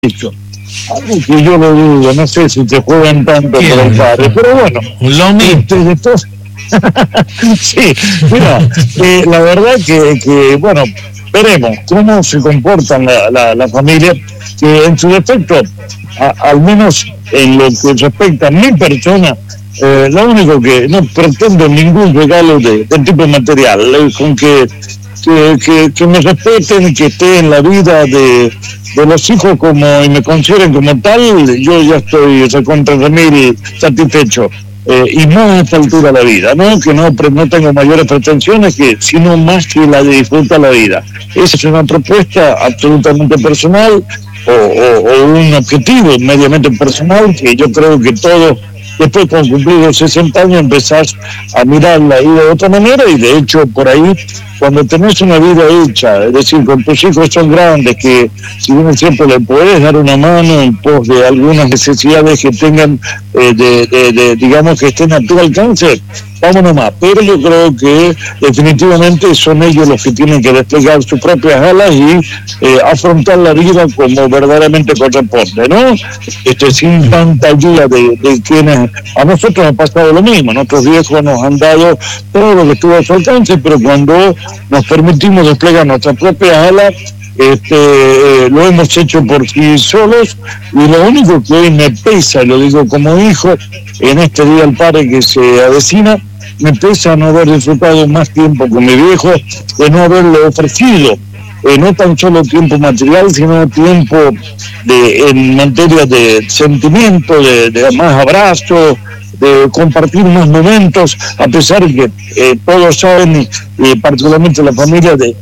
dicho. Algo que yo lo dudo, no sé si te juegan tanto por el padre, pero bueno. De todo. Sí, mira, la verdad que, bueno, veremos cómo se comportan la familia, que en su defecto, al menos en lo que respecta a mi persona, lo único que no pretendo ningún regalo de tipo material, con que me respeten, que esté en la vida de los hijos como y me consideren como tal, yo ya estoy recontra remil satisfecho. Y no a esta altura de la vida, ¿no? Que no tengo mayores pretensiones sino más que la de disfrutar la vida. Esa es una propuesta absolutamente personal o un objetivo mediamente personal que yo creo que todos, después con cumplidos 60 años, empezás a mirar la vida de otra manera, y de hecho por ahí, cuando tenés una vida hecha, es decir, con tus hijos son grandes, que si bien siempre le podés dar una mano en pos de algunas necesidades que tengan, digamos, que estén a tu alcance, vámonos más. Pero yo creo que definitivamente son ellos los que tienen que desplegar sus propias alas y afrontar la vida como verdaderamente corresponde, ¿no? Sin tanta ayuda de quienes... A nosotros nos ha pasado lo mismo, nuestros viejos nos han dado todo lo que estuvo a su alcance, pero cuando nos permitimos desplegar nuestras propias alas, lo hemos hecho por sí solos, y lo único que hoy me pesa, lo digo como hijo, en este Día del Padre que se avecina, me pesa no haber disfrutado más tiempo con mi viejo, de no haberle ofrecido no tan solo tiempo material, sino tiempo en materia de sentimiento, de más abrazos, de compartir más momentos, a pesar de que todos saben, y particularmente la familia, de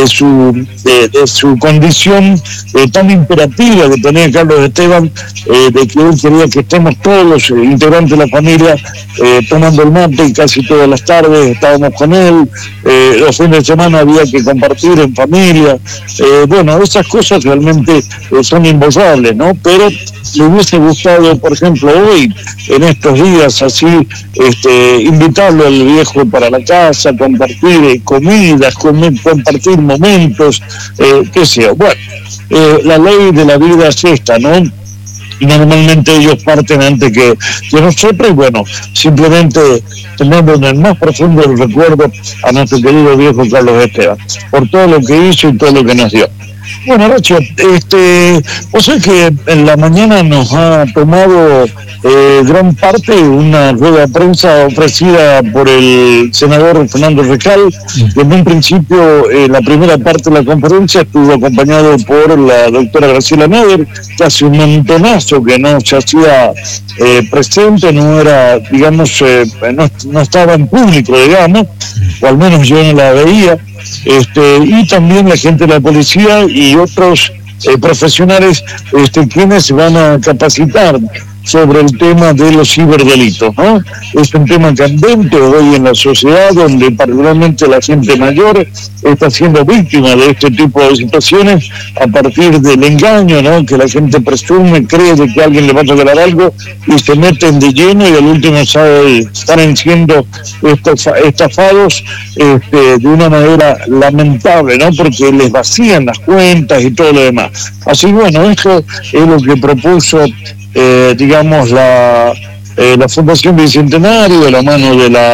su condición tan imperativa que tenía Carlos Esteban, de que él quería que estemos todos los integrantes de la familia tomando el mate, y casi todas las tardes estábamos con él, los fines de semana había que compartir en familia, bueno, esas cosas realmente son imborrables, ¿no? Pero le hubiese gustado, por ejemplo, hoy, en estos días así, invitarlo al viejo para la casa, compartir comidas, compartir momentos, qué sé yo. Bueno, la ley de la vida es esta, ¿no? Y normalmente ellos parten antes que nosotros, y bueno, simplemente tenemos en el más profundo del recuerdo a nuestro querido viejo Carlos Esteban, por todo lo que hizo y todo lo que nos dio. Bueno, Nacho, vos sabés que en la mañana nos ha tomado gran parte una rueda de prensa ofrecida por el senador Fernando Recal, que en un principio, la primera parte de la conferencia estuvo acompañado por la doctora Graciela Nader, que hace un montonazo que no se hacía presente, no era, digamos, no estaba en público, digamos, o al menos yo no la veía. Y también la gente de la policía y otros profesionales quienes se van a capacitar sobre el tema de los ciberdelitos, ¿no? Es un tema candente hoy en la sociedad, donde particularmente la gente mayor está siendo víctima de este tipo de situaciones a partir del engaño, ¿no? Que la gente presume, cree de que alguien le va a regalar algo y se meten de lleno, y al último están siendo estafados de una manera lamentable, ¿no? Porque les vacían las cuentas y todo lo demás. Así, bueno, eso es lo que propuso digamos la Fundación Bicentenario, de la mano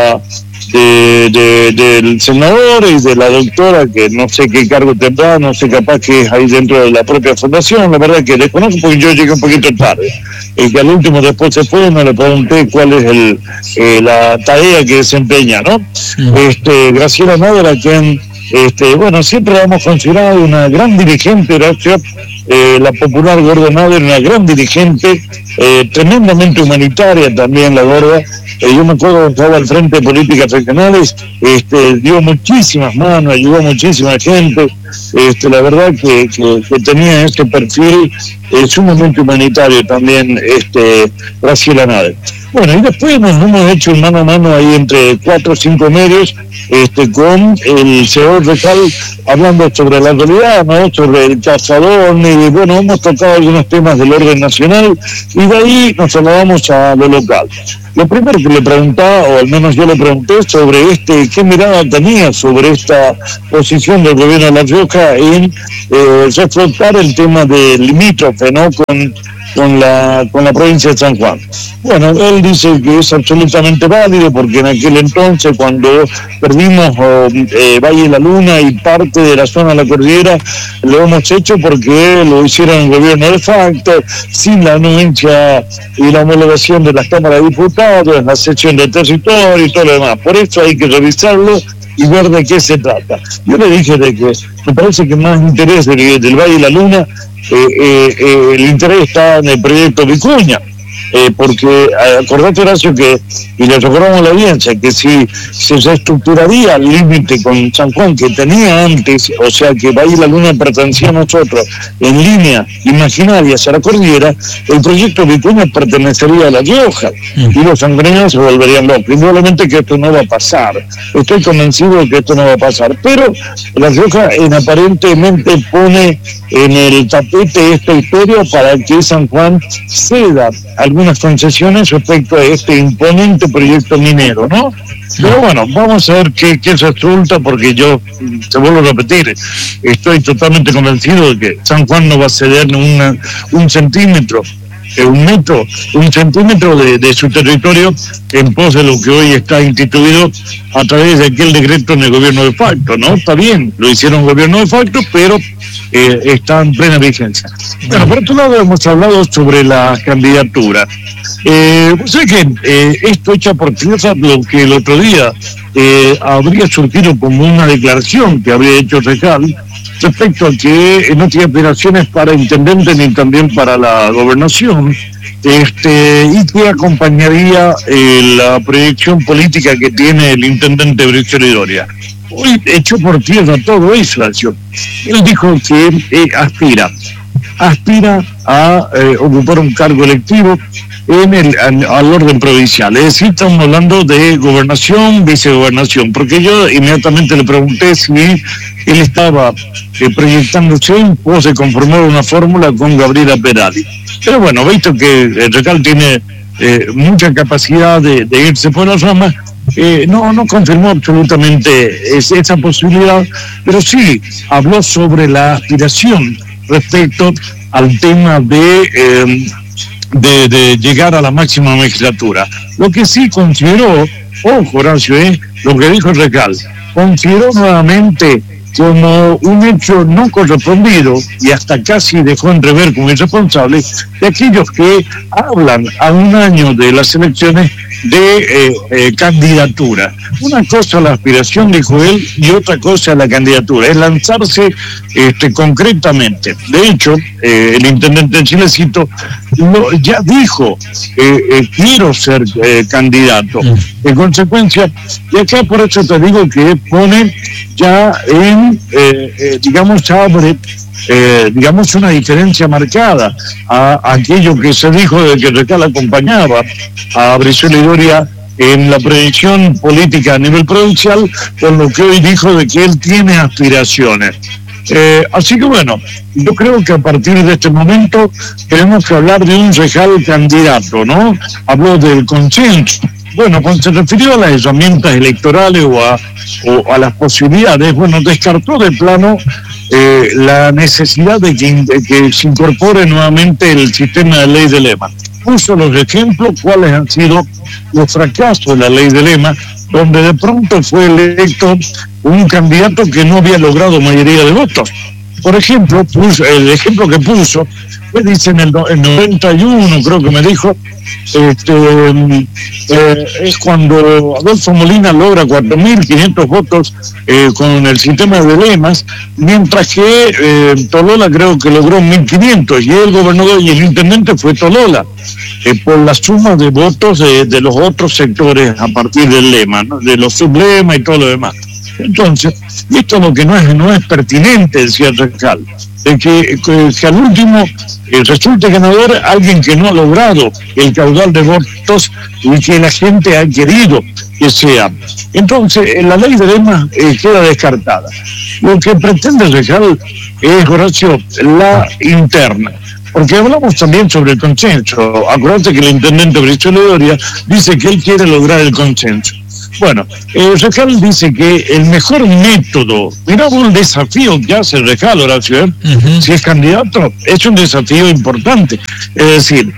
del senador y de la doctora, que no sé qué cargo tendrá, no sé, capaz que es ahí dentro de la propia fundación, la verdad que desconozco porque yo llegué un poquito tarde, que al último después se fue, me le pregunté cuál es la tarea que desempeña, ¿no? Graciela Nader, a quien bueno, siempre la hemos considerado una gran dirigente, Horacio, la popular Gorda Nader, una gran dirigente, tremendamente humanitaria también la Gorda. Yo me acuerdo que estaba al frente de políticas regionales, dio muchísimas manos, ayudó a muchísima gente, la verdad que tenía este perfil sumamente humanitario también, Graciela Nader. Bueno, y después nos hemos hecho un mano a mano ahí entre 4 o 5 medios con el señor Recal hablando sobre la realidad, ¿no? Sobre el cazador, y bueno, hemos tocado algunos temas del orden nacional y de ahí nos trasladamos a lo local. Lo primero que le preguntaba, o al menos yo le pregunté, sobre qué mirada tenía sobre esta posición del gobierno de La Rioja en reflotar el tema del limítrofe, ¿no? Con la provincia de San Juan. Bueno, él dice que es absolutamente válido porque en aquel entonces, cuando perdimos Valle de la Luna y parte de la zona de la cordillera, lo hemos hecho porque lo hicieron el gobierno de facto, sin la anuencia y la homologación de las cámaras de diputados, la sección de territorio y todo lo demás. Por eso hay que revisarlo y ver de qué se trata. Yo le dije de que me parece que más interés del Valle de la Luna, el interés está en el proyecto Vicuña, porque acordate, Horacio, y le recordamos a la audiencia, que si se reestructuraría el límite con San Juan que tenía antes, o sea que Valle de la Luna pertenecía a nosotros en línea imaginaria hacia la cordillera, el proyecto Vicuña pertenecería a La Rioja y los sanguineños se volverían locos. Indudablemente que esto no va a pasar, estoy convencido de que esto no va a pasar, pero La Rioja aparentemente pone en el tapete esta historia para que San Juan ceda algunas concesiones respecto a este imponente proyecto minero, ¿no? Pero bueno, vamos a ver qué resulta, porque yo, te vuelvo a repetir, estoy totalmente convencido de que San Juan no va a ceder un centímetro, un centímetro de su territorio en pos de lo que hoy está instituido a través de aquel decreto en el gobierno de facto, ¿no? Está bien, lo hicieron gobierno de facto, pero está en plena vigencia. Bueno, por otro lado hemos hablado sobre la candidatura. Sé que esto hecha por tierra, lo que el otro día habría surgido como una declaración que habría hecho Recal respecto a que no tiene aspiraciones para intendente ni también para la gobernación, y que acompañaría la proyección política que tiene el intendente Brizuela Doria. Hoy echó por tierra todo eso, Horacio. Él dijo que aspira a ocupar un cargo electivo al orden provincial, es decir, estamos hablando de gobernación, vicegobernación, porque yo inmediatamente le pregunté si él estaba proyectándose en pos de conformar una fórmula con Gabriela Perali. Pero bueno, visto que el Recal tiene mucha capacidad de irse por las ramas, no confirmó absolutamente esa posibilidad, pero sí habló sobre la aspiración respecto al tema de llegar a la máxima magistratura. Lo que sí consideró, ojo, Horacio, lo que dijo Recal, consideró nuevamente como un hecho no correspondido y hasta casi dejó entrever como irresponsable de aquellos que hablan a un año de las elecciones de candidatura. Una cosa la aspiración, dijo él, y otra cosa la candidatura, es lanzarse concretamente. De hecho, el intendente Chilecito ya dijo, quiero ser candidato. En consecuencia, y acá por eso te digo que pone ya abre una diferencia marcada a aquello que se dijo de que Recal acompañaba a Brizuela Doria en la proyección política a nivel provincial, con lo que hoy dijo de que él tiene aspiraciones. Así que bueno, yo creo que a partir de este momento tenemos que hablar de un Recal candidato, ¿no? Habló del consenso. Bueno, cuando se refirió a las herramientas electorales o a las posibilidades, bueno, descartó de plano la necesidad de que se incorpore nuevamente el sistema de ley de lema. Puso los ejemplos, cuáles han sido los fracasos de la ley de lema, donde de pronto fue electo un candidato que no había logrado mayoría de votos. Por ejemplo, el ejemplo que puso, dice en el 91, creo que me dijo, es cuando Adolfo Molina logra 4.500 votos con el sistema de lemas, mientras que Tolola creo que logró 1.500, y el gobernador y el intendente fue Tolola, por la suma de votos de los otros sectores a partir del lema, ¿no? De los sublemas y todo lo demás. Entonces, esto es lo que no es pertinente, decía Recal, de que al último resulte ganador alguien que no ha logrado el caudal de votos y que la gente ha querido que sea. Entonces, la ley de Lema queda descartada. Lo que pretende Recal es, Horacio, la interna. Porque hablamos también sobre el consenso. Acuérdate que el intendente Brizuela Doria dice que él quiere lograr el consenso. Bueno, Recal dice que el mejor método, mirá vos el desafío que hace Recal, Horacio, si es candidato, es un desafío importante. Es decir,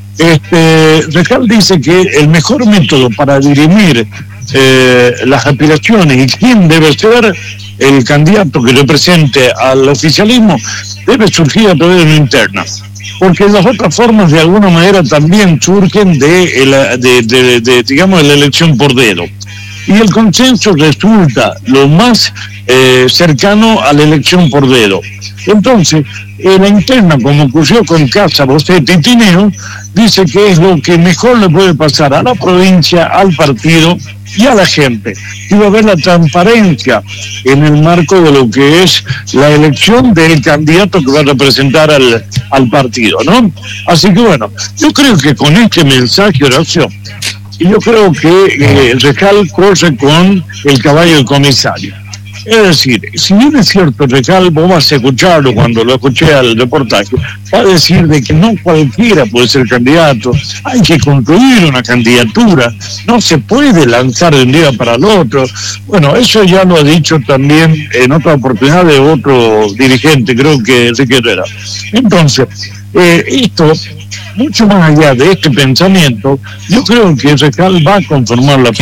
Recal dice que el mejor método para dirimir las aspiraciones y quién debe ser el candidato que represente al oficialismo debe surgir a través de una interna. Porque las otras formas de alguna manera también surgen digamos, de la elección por dedo. Y el consenso resulta lo más cercano a la elección por dedo. Entonces, la interna, como ocurrió con Casa, Bocetti y Tineo, dice que es lo que mejor le puede pasar a la provincia, al partido y a la gente. Y va a haber la transparencia en el marco de lo que es la elección del candidato que va a representar al partido, ¿no? Así que bueno, yo creo que con este mensaje, Horacio, y yo creo que Recal corre con el caballo del comisario. Es decir, si bien es cierto, Recal, vos vas a escucharlo cuando lo escuché al reportaje, va a decir de que no cualquiera puede ser candidato, hay que construir una candidatura, no se puede lanzar de un día para el otro. Bueno, eso ya lo ha dicho también en otra oportunidad de otro dirigente, creo que Enrique Herrera. Entonces, esto, mucho más allá de este pensamiento, yo creo que Recal va a conformar la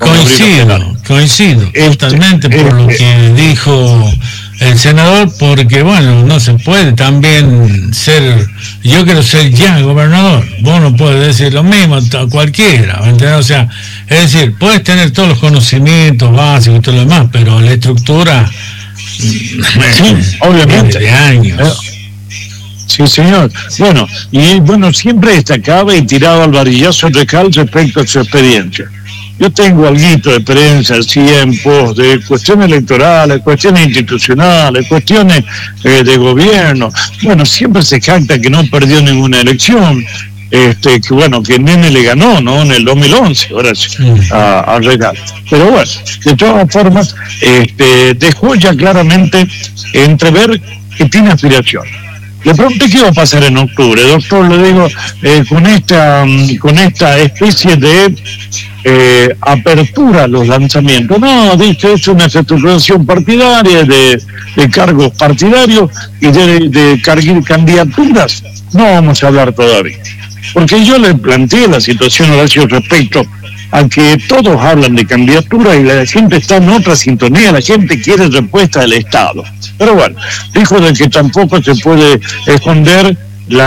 Coincido totalmente por lo que dijo el senador, porque bueno, no se puede también ser, yo quiero ser ya gobernador, vos no puedes decir lo mismo a cualquiera, ¿entendés? O sea, es decir, puedes tener todos los conocimientos básicos y todo lo demás, pero la estructura, sí, obviamente, de años. Sí, señor. Bueno, siempre destacaba y tiraba al varillazo Recal respecto a su experiencia. Yo tengo alguito de experiencia, tiempos de cuestiones electorales, cuestiones institucionales, cuestiones de gobierno. Bueno, siempre se jacta que no perdió ninguna elección. Que Nene le ganó, ¿no? En el 2011, ahora sí, a Recal. Pero bueno, de todas formas, dejó ya claramente entrever que tiene aspiración. Le pregunté qué iba a pasar en octubre. Doctor, le digo, con esta especie de apertura a los lanzamientos. No, dice, es una estructuración partidaria, de cargos partidarios y de candidaturas. No vamos a hablar todavía. Porque yo le planteé la situación, Horacio, respecto a que todos hablan de candidatura y la gente está en otra sintonía, la gente quiere respuesta del Estado. Pero bueno, dijo de que tampoco se puede esconder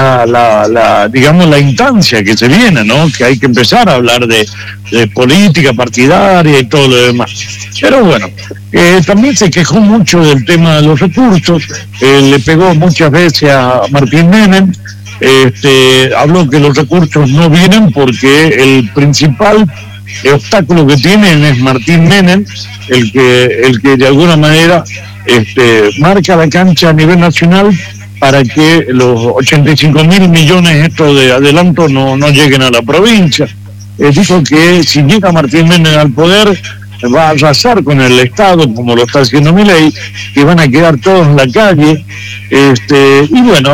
digamos, la instancia que se viene, ¿no? Que hay que empezar a hablar de política partidaria y todo lo demás. Pero bueno, también se quejó mucho del tema de los recursos, le pegó muchas veces a Martín Menem, habló que los recursos no vienen porque el principal obstáculo que tienen es Martín Menem, el que de alguna manera marca la cancha a nivel nacional para que los 85.000 millones estos de adelanto no lleguen a la provincia. Dijo que si llega Martín Menem al poder va a arrasar con el Estado, como lo está haciendo Milei, que van a quedar todos en la calle, y bueno,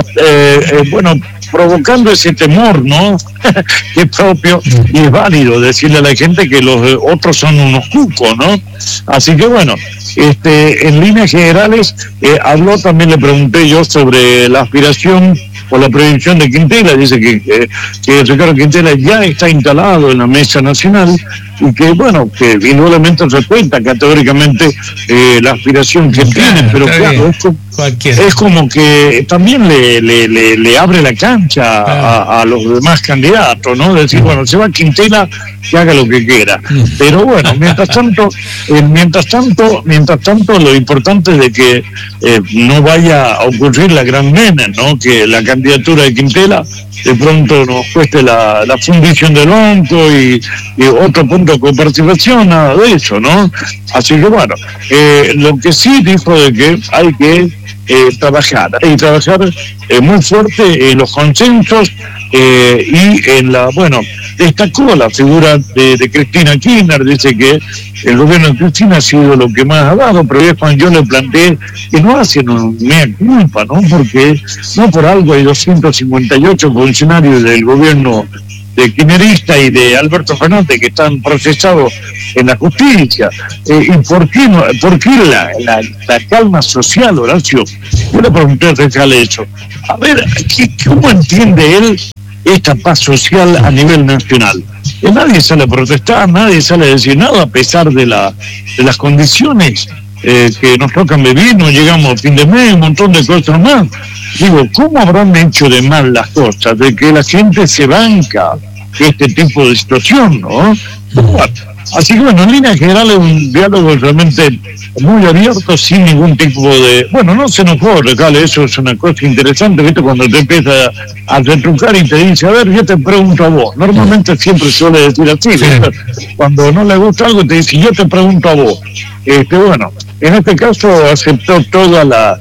provocando ese temor, ¿no? Que es propio y es válido decirle a la gente que los otros son unos cucos, ¿no? Así que bueno, en líneas generales habló, también le pregunté yo sobre la aspiración o la proyección de Quintela. Dice que Ricardo Quintela ya está instalado en la mesa nacional y que bueno, que indudablemente respeta categóricamente la aspiración que tiene, pero claro, es como que también le abre la cancha a los demás candidatos, ¿no? Decir, bueno, se va Quintela, que haga lo que quiera. Pero bueno, mientras tanto, lo importante es de que no vaya a ocurrir la gran nena, ¿no? Que la candidatura de Quintela, de pronto nos cueste la fundición del banco y otro punto de coparticipación, nada de eso, ¿no? Así que bueno, lo que sí dijo de que hay que trabajar muy fuerte en los consensos y en destacó la figura de Cristina Kirchner. Dice que el gobierno de Cristina ha sido lo que más ha dado, pero es cuando yo le planteé que no hacen mea culpa, ¿no? Porque no por algo hay 258 funcionarios del gobierno de kirchnerista y de Alberto Fernández que están procesados en la justicia. ¿Y por qué la calma social, Horacio? Yo le pregunté a Rejal eso. A ver, ¿cómo entiende él esta paz social a nivel nacional? Nadie sale a protestar, nadie sale a decir nada, a pesar de las condiciones que nos tocan vivir, no llegamos a fin de mes, un montón de cosas más. Digo, ¿cómo habrán hecho de mal las cosas? De que la gente se banca este tipo de situación, ¿no? Así que bueno, en línea general es un diálogo realmente muy abierto, sin ningún tipo de... Bueno, no se enojó, Recale, eso es una cosa interesante, ¿viste? Cuando te empieza a retrucar y te dice, a ver, yo te pregunto a vos. Normalmente siempre suele decir así, sí. Cuando no le gusta algo te dice, yo te pregunto a vos. Bueno, en este caso aceptó toda la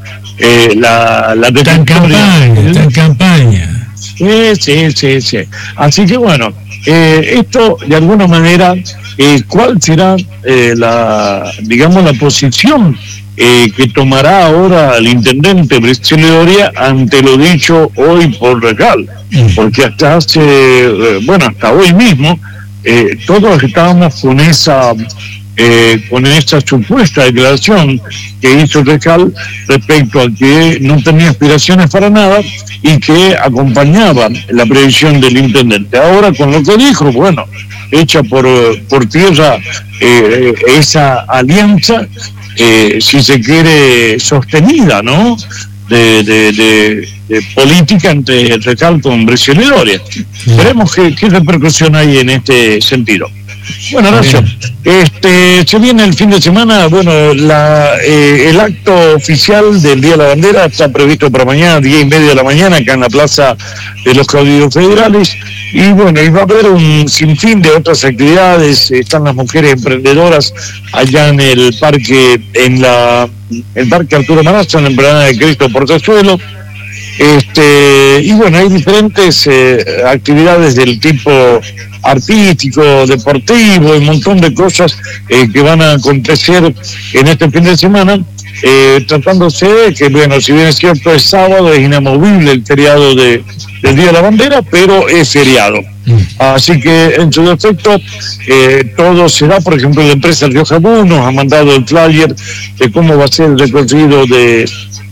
está en campaña. Sí. Así que bueno, esto de alguna manera, ¿cuál será la posición que tomará ahora el intendente Bricelio Doria ante lo dicho hoy por Recalde? Porque hasta hasta hoy mismo, todos estábamos con esa supuesta declaración que hizo Recalde respecto a que no tenía aspiraciones para nada y que acompañaba la previsión del intendente. Ahora, con lo que dijo, bueno, hecha por tierra esa alianza, si se quiere, sostenida, ¿no?, de política entre Recalde con Bricelio Doria. Veremos qué repercusión hay en este sentido. Bueno, Horacio, se viene el fin de semana. Bueno, el acto oficial del Día de la Bandera está previsto para mañana, 10:30 de la mañana, acá en la Plaza de los Caudillos Federales. Y bueno, y va a haber un sinfín de otras actividades. Están las mujeres emprendedoras allá en el parque, el parque Arturo Maraza, en la Empanada de Cristo Portezuelo. Y bueno, hay diferentes actividades del tipo artístico, deportivo, y un montón de cosas que van a acontecer en este fin de semana, tratándose de que, bueno, si bien es cierto, es sábado, es inamovible el feriado del Día de la Bandera, pero es feriado. Así que, en su defecto, todo será, por ejemplo, la empresa Rioja Bus nos ha mandado el flyer de cómo va a ser el recorrido de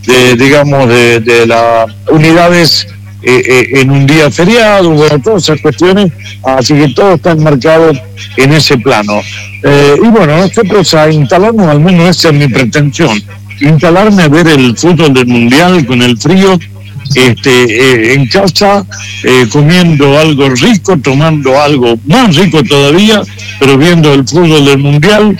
las unidades en un día feriado, bueno, todas esas cuestiones, así que todo está enmarcado en ese plano. Y bueno, nosotros a instalarnos, al menos esa es mi pretensión, instalarme a ver el fútbol del Mundial con el frío, en casa, comiendo algo rico, tomando algo más rico todavía, pero viendo el fútbol del Mundial,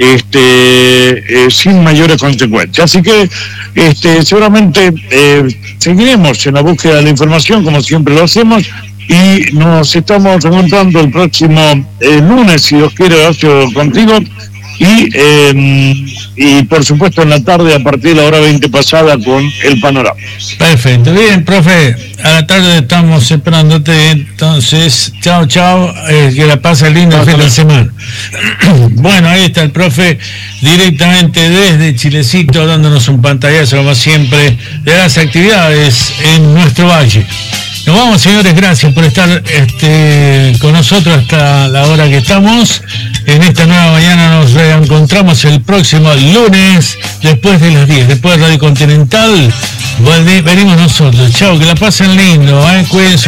sin mayores consecuencias. Así que seguramente seguiremos en la búsqueda de la información, como siempre lo hacemos, y nos estamos encontrando el próximo lunes, si Dios quiere, Horacio, contigo, y por supuesto en la tarde a partir de la hora 20 pasada con el panorama. Perfecto, bien, profe, a la tarde estamos esperándote, entonces chao, que la pase lindo el fin de semana. Bueno, ahí está el profe directamente desde Chilecito, dándonos un pantallazo como siempre de las actividades en nuestro valle. Nos vamos, señores, gracias por estar con nosotros hasta la hora que estamos. En esta nueva mañana nos reencontramos el próximo lunes, después de las 10, después de Radio Continental. Venimos nosotros. Chao, que la pasen lindo, cuídense.